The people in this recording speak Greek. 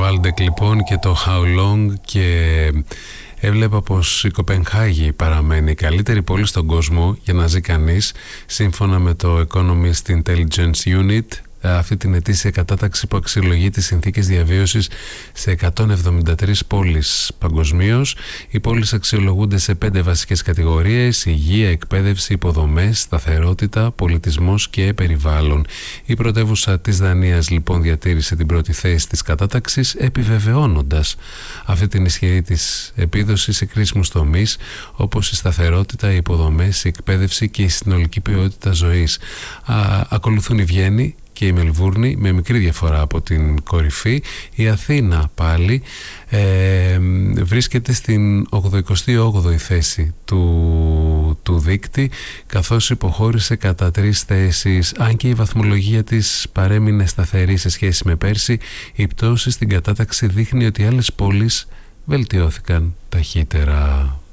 Βάλντεκ λοιπόν και το How Long, και έβλεπα πως η Κοπενχάγη παραμένει η καλύτερη πόλη στον κόσμο για να ζει κανείς, σύμφωνα με το Economist Intelligence Unit, αυτή την ετήσια κατάταξη που αξιολογεί τις συνθήκες διαβίωσης σε 173 πόλεις παγκοσμίως. Οι πόλεις αξιολογούνται σε 5 βασικές κατηγορίες: υγεία, εκπαίδευση, υποδομές, σταθερότητα, πολιτισμός και περιβάλλον. Η πρωτεύουσα της Δανίας λοιπόν διατήρησε την πρώτη θέση της κατάταξης, επιβεβαιώνοντας αυτή την ισχυρή της επίδοση σε κρίσιμους τομείς όπως η σταθερότητα, οι υποδομές, η εκπαίδευση και η συνολική ποιότητα ζωής. Ακολουθούν η Βιέννη και η Μελβούρνη με μικρή διαφορά από την κορυφή. Η Αθήνα πάλι βρίσκεται στην 88η θέση του δείκτη, καθώς υποχώρησε κατά 3 θέσεις. Αν και η βαθμολογία της παρέμεινε σταθερή σε σχέση με πέρσι, η πτώση στην κατάταξη δείχνει ότι άλλες πόλεις βελτιώθηκαν ταχύτερα.